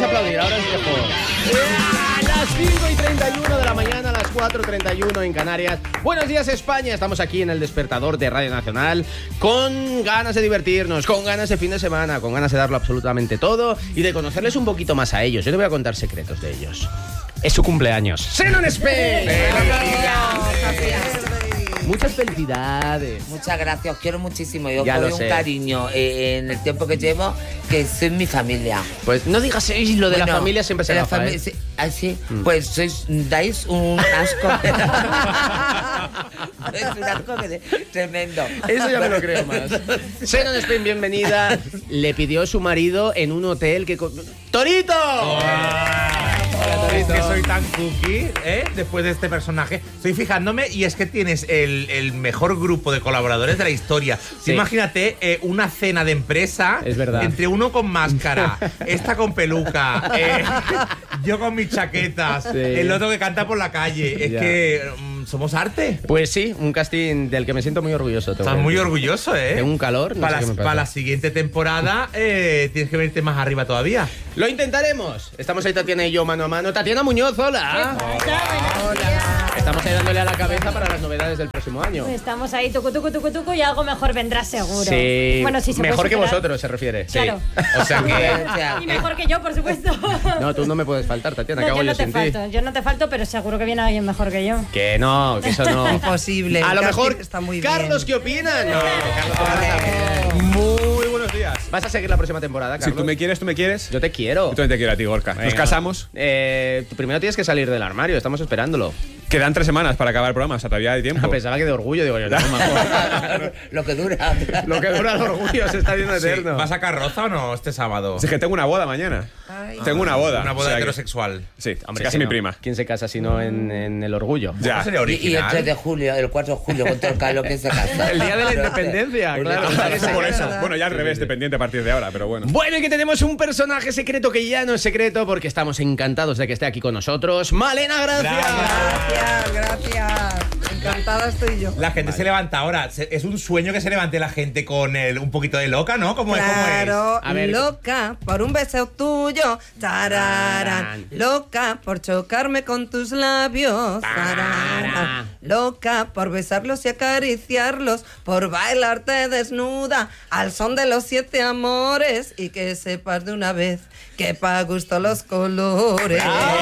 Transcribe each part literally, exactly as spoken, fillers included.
aplaudir, ahora os dejo. A las cinco y treinta y uno de la mañana, a las cuatro y treinta y uno en Canarias. Buenos días, España. Estamos aquí en el despertador de Radio Nacional con ganas de divertirnos, con ganas de fin de semana, con ganas de darlo absolutamente todo y de conocerles un poquito más a ellos. Yo te voy a contar secretos de ellos. Es su cumpleaños. ¡Xenon Spain! Muchas felicidades. Muchas gracias, os quiero muchísimo. Yo os Ya doy lo un sé. cariño eh, en el tiempo que llevo, que sois mi familia. Pues no digas eso, lo de Bueno, la familia siempre se la gafa, fami- ¿eh? sí, ¿ah, sí? Mm. Pues sois, dais un asco. Es un asco que- tremendo. Eso ya me lo creo más. Xenon Spain, bienvenida. Le pidió su marido en un hotel que... co- ¡Torito! Es que soy tan cookie, ¿eh? Después de este personaje. Estoy fijándome y es que tienes el, el mejor grupo de colaboradores de la historia. Sí. Imagínate eh, una cena de empresa. Es verdad. Entre uno con máscara, esta con peluca, eh, yo con mis chaquetas, Sí. el otro que canta por la calle. Es Ya. que mm, somos arte. Pues sí, un casting del que me siento muy orgulloso. tengo Estás que muy decir. orgulloso, ¿eh? Tengo un calor, no para, sé qué me la, pasa. para la siguiente temporada eh, tienes que venirte más arriba todavía. Lo intentaremos. Estamos ahí Tatiana y yo mano a mano. Tatiana Muñoz, hola. Hola. Estamos ahí dándole a la cabeza para las novedades del próximo año. Estamos ahí, tucu, tucu, tucu, tucu, y algo mejor vendrá seguro. Sí, Bueno, sí, se mejor puede que superar. vosotros se refiere. Claro. O sea que. O sea, Y mejor que yo, por supuesto. No, tú no me puedes faltar, Tatiana. No, ¿Qué hago yo yo no te sin falto, ti? yo no te falto, pero seguro que viene alguien mejor que yo. Que no, que eso no. Imposible. A lo El mejor. casting está muy bien. Carlos, ¿qué opinan? No, Carlos, también. Muy buenos días. ¿Vas a seguir la próxima temporada, Si Carlos? tú me quieres, tú me quieres. Yo te quiero. Yo también te quiero a ti, Gorka. Nos Venga. casamos. Eh, tú primero tienes que salir del armario, estamos esperándolo. Quedan tres semanas para acabar el programa, o sea, todavía hay tiempo. Pensaba que de orgullo, digo yo, no, mejor. lo que dura. Lo que dura el orgullo se está haciendo Sí. eterno. ¿Vas a carroza o no este sábado? Es que tengo una boda mañana. Ay. Tengo una boda. Una o boda sea que- heterosexual. Sí, Hombre, casi si mi no, prima. ¿Quién se casa si no en, en el orgullo? Ya. ¿Cómo sería Y, y el original? tres de julio, el cuatro de julio, con todo el calor que se casa. El día de la independencia, El claro. día de la Por independencia. eso. Bueno, ya al revés, dependiente a partir de ahora, pero bueno. Bueno, y que tenemos un personaje secreto que ya no es secreto porque estamos encantados de que esté aquí con nosotros. Malena, gracias. Gracias, gracias. Encantada estoy yo. La gente se levanta ahora. Se- Es un sueño que se levante la gente con el, un poquito de loca, ¿no? ¿Cómo es? ¿Cómo Claro, A ver. loca por un beso tuyo, tararán. Loca por chocarme con tus labios, tararán. Loca por besarlos y acariciarlos, por bailarte desnuda al son de los siete amores y que sepas de una vez que pa' gusto los colores.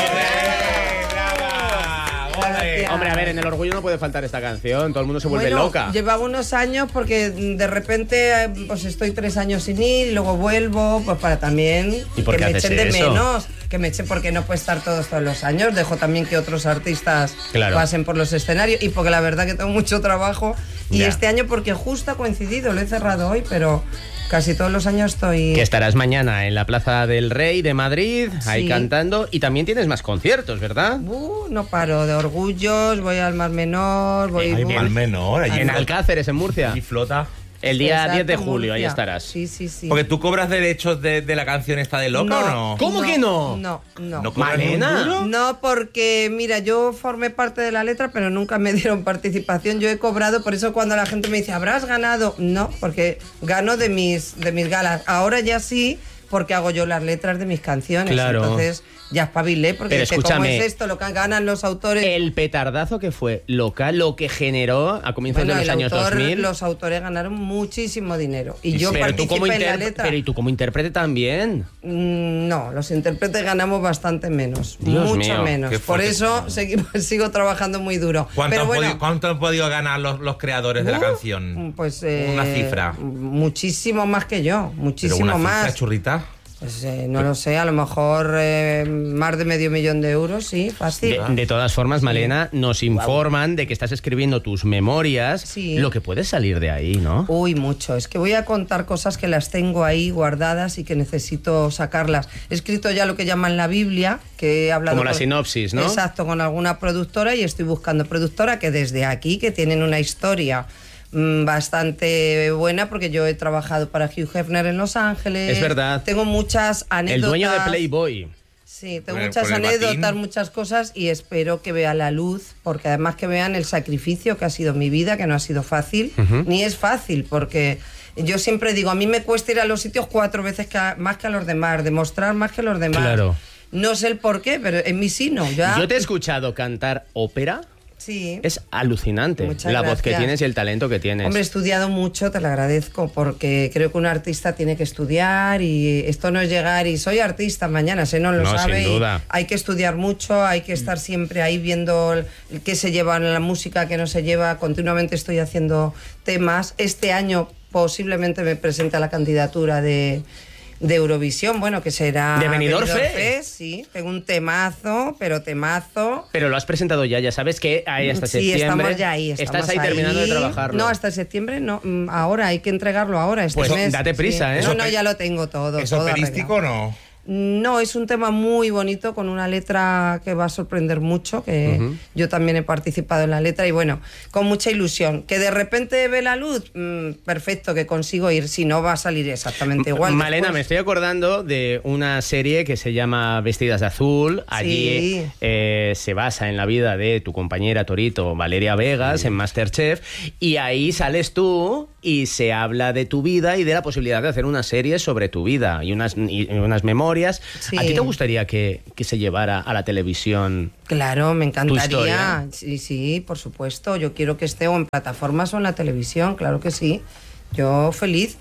es? ¡Brava! ¡Ole! Hombre, a ver, en el orgullo no puede faltar esta canción. Todo el mundo se vuelve Bueno, loca. llevaba unos años porque mm, de repente eh, pues estoy tres años sin ir y luego vuelvo pues para también ¿Y por que qué me haces echen de eso? menos, que me echen porque no puede estar todos todos los años, dejo también que otros artistas Claro. pasen por los escenarios y porque la verdad que tengo mucho trabajo y Ya. este año porque justo ha coincidido, lo he cerrado hoy, pero casi todos los años estoy... Que estarás mañana en la Plaza del Rey de Madrid, ahí Sí. cantando. Y también tienes más conciertos, ¿verdad? Uh, no paro de orgullos, voy al Mar Menor, voy... Ay, voy- al menor. Allí En flota- Alcáceres, en Murcia. Y flota. El día Exacto, diez de julio, ahí Murcia. estarás. Sí, sí, sí. Porque tú cobras derechos de, de la canción esta de loca o no. ¿Cómo que no? No, no. ¿No cobras Malena. ni un duro? No, porque mira, yo formé parte de la letra, pero nunca me dieron participación. Yo he cobrado, por eso cuando la gente me dice, ¿habrás ganado? No, porque gano de mis, de mis galas. Ahora ya sí, porque hago yo las letras de mis canciones. Claro. Entonces ya espabilé, porque Pero es que ¿cómo escúchame, es esto? Lo que ganan los autores. El petardazo que fue local, lo que generó a comienzos Bueno, de los el años autor- dos mil. los autores ganaron muchísimo dinero. Y yo pero, tú como participé en la interp- letra. pero y tú como intérprete también. Mm, No, los intérpretes ganamos bastante menos, Dios mucho mío, menos. qué Por fuerte. eso seguimos, sigo trabajando muy duro. ¿Cuánto, Pero han bueno, podido, cuánto han podido ganar los, los creadores de la uh, canción? Pues eh, Una cifra. Muchísimo más que yo, Pero muchísimo una cifra, más. churrita. Pues eh, no lo sé, a lo mejor eh, más de medio millón de euros, sí, fácil. De, de todas formas, Malena, nos informan de que estás escribiendo tus memorias, Sí. lo que puede salir de ahí, ¿no? Uy, mucho. Es que voy a contar cosas que las tengo ahí guardadas y que necesito sacarlas. He escrito ya lo que llaman la Biblia, que he hablado... Como la con- sinopsis, ¿no? Exacto, con alguna productora y estoy buscando productora que desde aquí, que tienen una historia mm, bastante buena, porque yo he trabajado para Hugh Hefner en Los Ángeles. Es verdad. Tengo muchas El anécdotas. dueño de Playboy. Sí, tengo Por el- muchas por el anécdotas, batín. muchas cosas y espero que vea la luz, porque además que vean el sacrificio que ha sido mi vida, que no ha sido fácil, Ujú. ni es fácil, porque Yo siempre digo, a mí me cuesta ir a los sitios cuatro veces que a- más que a los demás, demostrar más que los demás. Claro. No sé el por qué, pero en mí sí no. Ya, Yo te he escuchado cantar ópera. Sí. Es alucinante Muchas la voz que gracias. tienes y el talento que tienes. Hombre, he estudiado mucho, te lo agradezco, porque creo que un artista tiene que estudiar y esto no es llegar y soy artista mañana, se no lo No, sabe. sin y duda. hay que estudiar mucho, hay que estar siempre ahí viendo el- qué se lleva en la música, qué no se lleva. Continuamente estoy haciendo temas. Este año posiblemente me presente a la candidatura de... de Eurovisión, bueno, que será... ¿De Benidorm Benidorm Fest? Fest, sí, tengo un temazo, pero temazo. Pero lo has presentado ya, ya sabes que hay hasta Sí, septiembre. estamos ya ahí. Estamos Estás ahí, terminando de trabajarlo. No, hasta septiembre no. mm, Ahora hay que entregarlo ahora, este Pues mes. date prisa, ¿eh? No, ¿Es no, ope- ya lo tengo todo. ¿Es todo operístico o arreglado. no? No, es un tema muy bonito con una letra que va a sorprender mucho, que yo también he participado en la letra y bueno, con mucha ilusión. Que de repente ve la luz, mm, perfecto, que consigo ir, si no va a salir exactamente igual. Malena, después. me estoy acordando de una serie que se llama Vestidas de Azul. Allí Sí. eh, se basa en la vida de tu compañera Torito, Valeria Vegas, en Masterchef. Y ahí sales tú y se habla de tu vida y de la posibilidad de hacer una serie sobre tu vida y unas, y unas memorias. Sí. ¿A ti te gustaría que, que se llevara a la televisión? Claro, me historia? encantaría. Sí, sí, por supuesto. Yo quiero que esté o en plataformas o en la televisión, claro que sí. Yo feliz.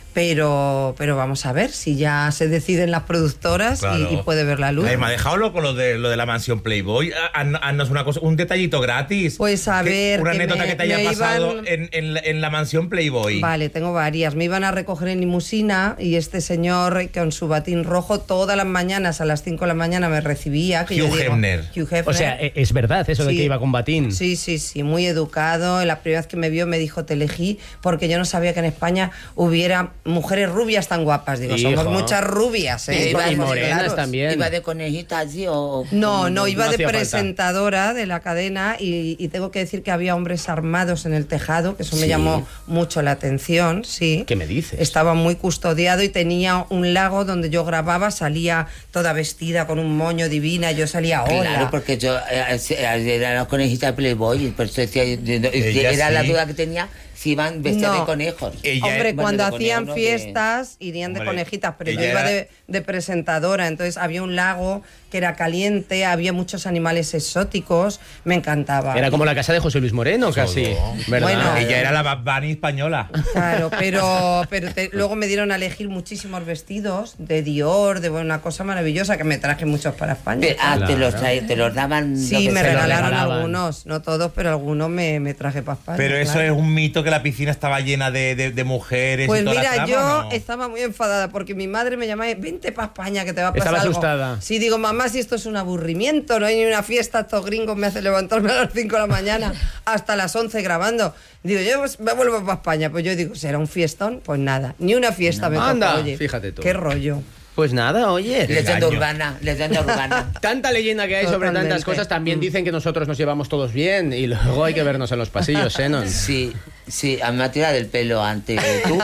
Pero, pero vamos a ver si ya se deciden las productoras y- Claro. y, puede ver la luz. Ay, me ha dejado loco lo de, lo de la mansión Playboy. Ha- haz- Haznos una cosa, un detallito gratis. Pues a Que- ver, Una que anécdota me- que te haya me pasado iban- en, en la- en la mansión Playboy. Vale, tengo varias. Me iban a recoger en limusina y este señor con su batín rojo todas las mañanas a las cinco de la mañana me recibía. Que yo Hugh digo, Hefner. Hugh Hefner. O sea, e- es verdad eso de Sí. que iba con batín. Sí, sí, sí, muy educado. La primera vez que me vio me dijo, te elegí porque yo no sabía que en España hubiera mujeres rubias tan guapas. Digo, Hijo. somos muchas rubias, ¿eh? Iba y de- morenas claro, también. ¿Iba de conejita así o...? No, no, iba no de hacía falta. presentadora de la cadena y, y tengo que decir que había hombres armados en el tejado, que eso me Sí. llamó mucho la atención, sí. ¿Qué me dices? Estaba muy custodiado y tenía un lago donde yo grababa, salía toda vestida con un moño divina, yo salía, hola. Claro, porque yo eh, eh, era la conejita de Playboy, y por eso decía, yo- yo- Ella era la sí. duda que tenía si iban vestidas No. de conejos. Ella- Hombre, Bueno, cuando de conejo, hacían ¿no? De- fiestas irían de Hombre, conejitas, pero yo ella iba era- de, de presentadora, entonces había un lago que era caliente, había muchos animales exóticos, me encantaba. Era como la casa de José Luis Moreno, casi. ¿Verdad? Bueno, Ella era la Bad Bunny española. Claro, pero, pero te- luego me dieron a elegir muchísimos vestidos de Dior, de bueno, una cosa maravillosa que me traje muchos para España. Te, ah, te, los Claro. trae- te los daban... Sí, lo que me sea. regalaron regalaban. algunos, no todos, pero algunos me, me traje para España. Pero eso claro. es un mito, que la piscina estaba llena de, de- de mujeres Pues y toda la mira, trama, yo ¿no? estaba muy enfadada porque mi madre me llamaba, vente para España que te va a pasar Estaba algo. asustada. Sí, digo, mamá, si esto es un aburrimiento, no hay ni una fiesta, estos gringos me hacen levantarme a las cinco de la mañana hasta las once grabando. Digo, yo pues, me vuelvo para España. Pues yo digo, ¿será un fiestón? Pues nada, ni una fiesta me Anda, tocó, oye. fíjate tú. Qué rollo. Pues nada, oye. Leyenda Engaño. urbana, leyenda urbana. Tanta leyenda que hay sobre Totalmente. tantas cosas, también dicen que nosotros nos llevamos todos bien y luego hay que vernos en los pasillos, ¿eh? ¿no? Sí, sí, a mí me ha tirado el pelo antes que tú.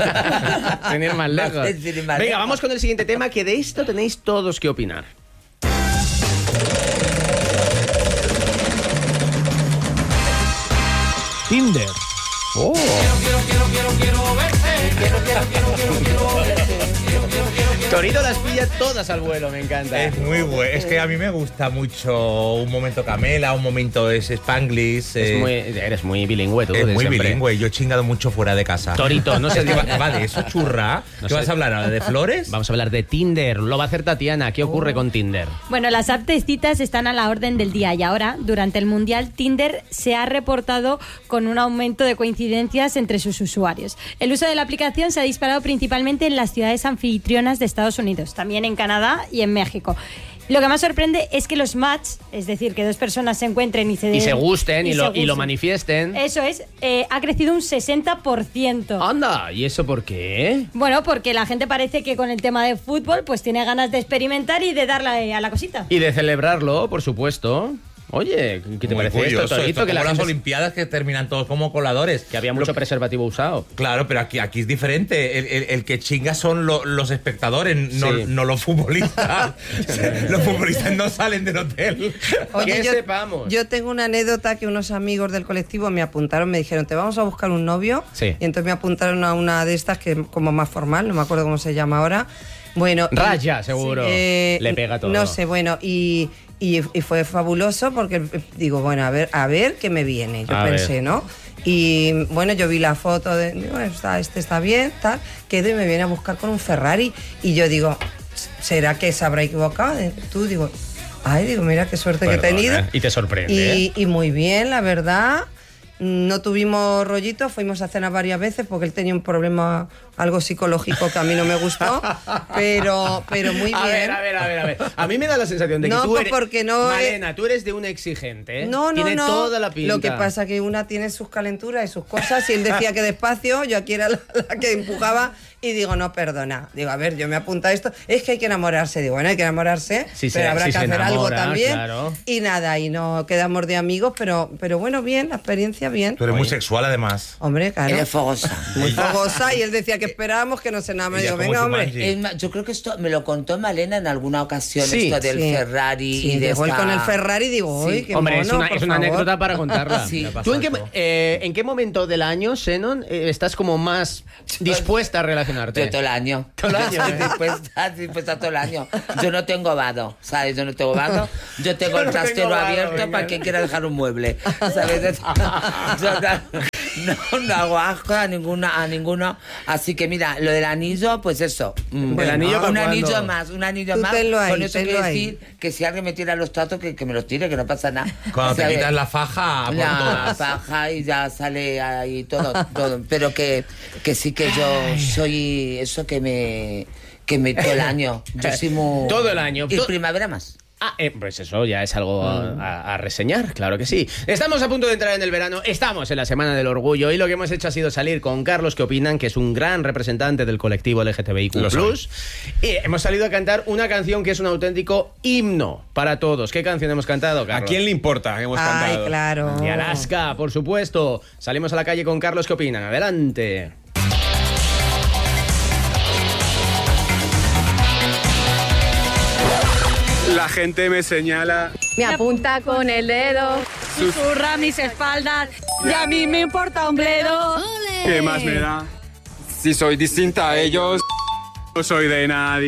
Sin ir más lejos. Sin ir más Venga, lejos. vamos con el siguiente tema, que de esto tenéis todos que opinar. Tinder. Oh. Torito las pilla todas al vuelo, me encanta. Es muy bueno. Es que a mí me gusta mucho un momento Camela, un momento es Spanglish. Es eh, muy- eres muy bilingüe tú. es de muy siempre. bilingüe. Yo he chingado mucho fuera de casa. Torito, no sé Es que va, va de eso, churra. No ¿Qué sé. vas a hablar ahora? ¿De flores? Vamos a hablar de Tinder. Lo va a hacer Tatiana. ¿Qué ocurre con Tinder? Bueno, las apps de citas están a la orden del día y ahora, durante el Mundial, Tinder se ha reportado con un aumento de coincidencias entre sus usuarios. El uso de la aplicación se ha disparado principalmente en las ciudades anfitrionas de Estados Unidos, también en Canadá y en México. Lo que más sorprende es que los match, es decir, que dos personas se encuentren y se, Y se gusten y, se lo, y lo gusten. manifiesten. Eso es, eh, ha crecido un sesenta por ciento. Anda, ¿y eso por qué? Bueno, porque la gente parece que con el tema de fútbol pues tiene ganas de experimentar y de darle a la cosita. Y de celebrarlo, por supuesto. Oye, ¿qué te Muy parece curioso, esto, Torito? esto Que como la las gente- Olimpiadas que terminan todos como coladores. que había mucho Lo- preservativo usado. Claro, pero aquí, aquí es diferente. El, el- el que chinga son lo- los espectadores, no, Sí. no los futbolistas. Los futbolistas no salen del hotel. Que yo, sepamos. yo tengo una anécdota que unos amigos del colectivo me apuntaron, me dijeron, te vamos a buscar un novio. Sí. Y entonces me apuntaron a una de estas que es como más formal, no me acuerdo cómo se llama ahora. Bueno, y- Raya, seguro. eh, Le pega todo. No sé, bueno, y, y, y fue fabuloso porque eh, digo, bueno, a ver, a ver qué me viene, yo A pensé, ver. ¿no? Y bueno, yo vi la foto de, digo, está, este está bien, tal, quedo y me viene a buscar con un Ferrari. Y yo digo, ¿será que se habrá equivocado? Tú digo, ay, digo, mira qué suerte que he Perdona, tenido. ¿eh? Y te sorprende, Y, ¿eh? y muy bien, la verdad. No tuvimos rollito, fuimos a cenar varias veces porque él tenía un problema algo psicológico que a mí no me gustó, pero, pero muy bien. A ver, a ver, a ver, a ver. A mí me da la sensación de que No, tú pues eres... porque no es- Malena, tú eres de una exigente, ¿eh? No, no, Tiene no. toda la pinta. Lo que pasa es que una tiene sus calenturas y sus cosas y él decía que despacio, yo aquí era la, la que empujaba y digo, no, perdona. Digo, a ver, yo me apunto a esto. Es que hay que enamorarse. Digo, bueno, hay que enamorarse, Sí, pero se- habrá sí que se hacer algo enamora, también. claro. Y nada, y no quedamos de amigos, pero, pero bueno, bien, la experiencia bien. Tú eres muy sexual, además. Hombre, claro. Eres fogosa. Muy fogosa y él decía que esperábamos que nos enamoráramos. Ella Digo, como venga, hombre. Jumanji. Es más, yo creo que esto me lo contó Malena en alguna ocasión, Sí, esto del Sí. Ferrari Sí, y de llegó él esta- con el Ferrari y digo, Sí. uy, qué Hombre, es mono, una, por es una favor. anécdota para contarla. Sí. ¿Tú en qué, Pasó. eh, en qué momento del año, Xenon, eh, estás como más dispuesta a relacionarte? Yo todo el año. Todo el año, ¿eh? dispuesta, dispuesta todo el año. Yo no tengo vado, ¿sabes? Yo no tengo vado. Yo tengo Yo el no trastero tengo vado, abierto venga. para quien quiera dejar un mueble, ¿sabes? Yo no, no hago asco a, ninguna, a ninguno. Así que mira, lo del anillo, pues eso. mm, ¿El anillo para un cuándo? anillo más, un anillo Tú más. tenlo ahí, Con eso tenlo quiero ahí. decir que si alguien me tira los tratos, que, que me los tire, que no pasa nada. Cuando te ¿Sabes? quitas la faja, por La todas. faja y ya sale ahí todo, todo. Pero que, que sí que yo soy eso que me que me todo el año. Yo soy muy Todo el año. Y To- primavera más. Ah, eh, pues eso ya es algo a, a- a reseñar, claro que sí. Estamos a punto de entrar en el verano, estamos en la Semana del Orgullo y lo que hemos hecho ha sido salir con Carlos, que opinan que es un gran representante del colectivo L G T B I Q Lo plus, y hemos salido a cantar una canción que es un auténtico himno para todos. ¿Qué canción hemos cantado, ¿A Carlos? quién le importa que hemos Ay, cantado? claro. Y Alaska, por supuesto. Salimos a la calle con Carlos, ¿qué opinan? Adelante. La gente me señala. Me apunta con el dedo, susurra mis espaldas y a mí me importa un bledo. ¿Qué más me da? Si soy distinta a ellos, no soy de nadie.